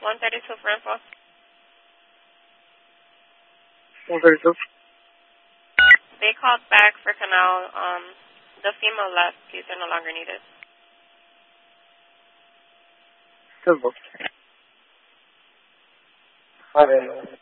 132 for info. 132. They called back for canal. The female left. These are no longer needed. Tudo bom.